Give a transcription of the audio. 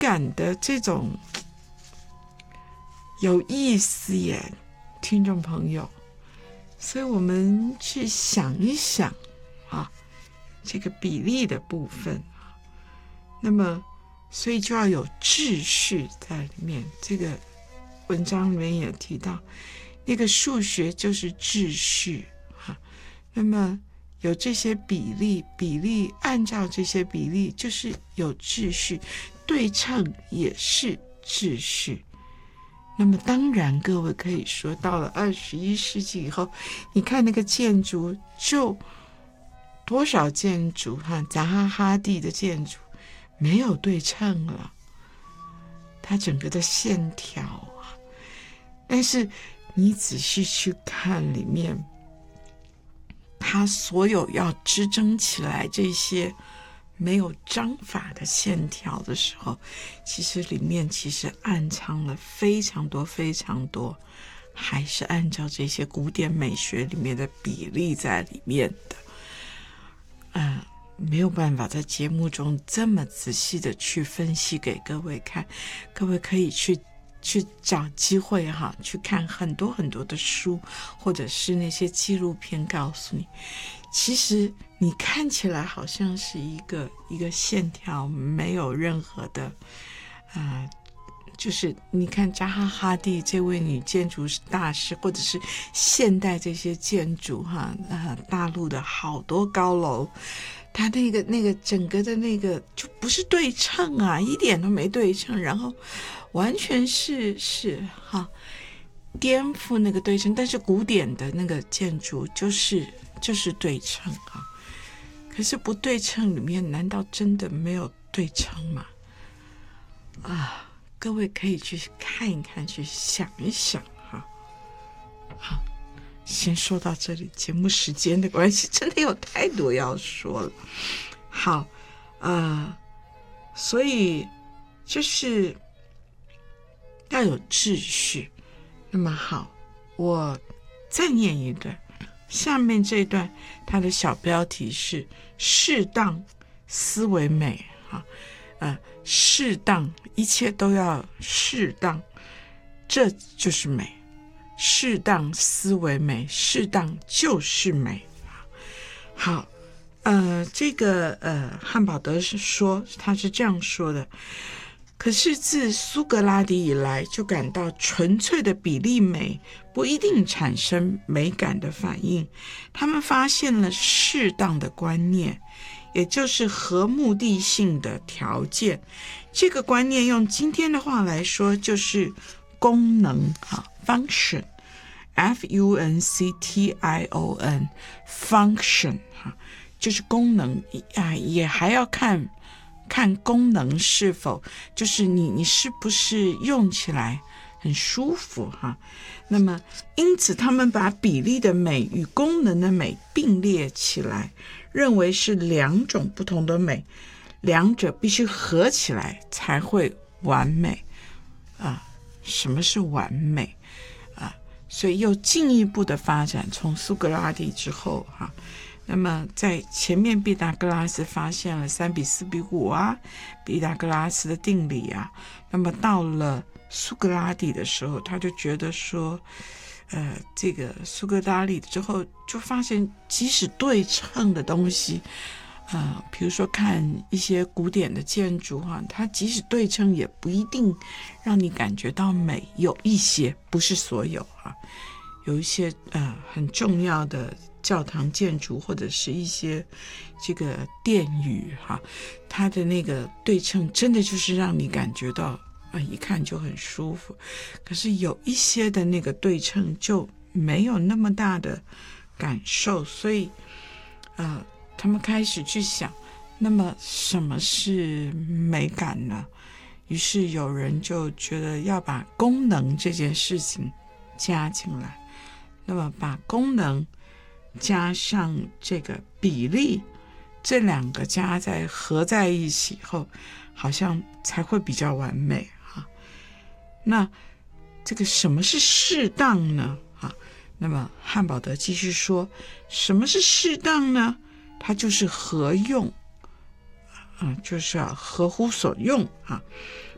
感的这种有意思耶，听众朋友。所以我们去想一想啊，这个比例的部分，那么所以就要有秩序在里面。这个文章里面也提到，那个数学就是秩序哈。那么有这些比例按照这些比例就是有秩序，对称也是秩序。那么当然各位可以说，到了21世纪以后，你看那个建筑，就多少建筑扎哈哈蒂的建筑没有对称了，它整个的线条但是你仔细去看里面，它所有要支撑起来这些没有章法的线条的时候，其实里面暗藏了非常多还是按照这些古典美学里面的比例在里面的。没有办法在节目中这么仔细的去分析给各位看，各位可以去找机会去看很多的书，或者是那些纪录片，告诉你其实你看起来好像是一个线条，没有任何的就是你看扎哈哈蒂这位女建筑大师，或者是现代这些建筑大陆的好多高楼，它那个整个的那个就不是对称一点都没对称，然后完全是颠覆那个对称。但是古典的那个建筑就是对称可是不对称里面难道真的没有对称吗？各位可以去看一看，去想一想好，先说到这里，节目时间的关系，真的有太多要说了。好，所以就是要有秩序。那么好，我再念一段，下面这一段它的小标题是适当思维美适当，一切都要适当，这就是美。适当思维美，适当就是美。好，这个汉堡德是说，他是这样说的：可是自苏格拉底以来，就感到纯粹的比例美不一定产生美感的反应。他们发现了适当的观念，也就是合目的性的条件。这个观念用今天的话来说，就是功能function F-U-N-C-T-I-O-N function 就是功能也还要看功能是否就是你是不是用起来很舒服那么因此他们把比例的美与功能的美并列起来，认为是两种不同的美，两者必须合起来才会完美什么是完美所以又进一步的发展，从苏格拉底之后那么在前面毕达哥拉斯发现了3:4:5毕达哥拉斯的定理那么到了苏格拉底的时候，他就觉得说这个苏格拉底之后就发现，即使对称的东西比如说看一些古典的建筑它即使对称也不一定让你感觉到美，有一些，不是所有有一些很重要的教堂建筑或者是一些这个殿宇它的那个对称真的就是让你感觉到一看就很舒服。可是有一些的那个对称就没有那么大的感受，所以他们开始去想，那么什么是美感呢？于是有人就觉得要把功能这件事情加进来，那么把功能加上这个比例，这两个合在一起后，好像才会比较完美那这个什么是适当呢？那么汉堡德继续说，什么是适当呢？它就是合用就是合乎所用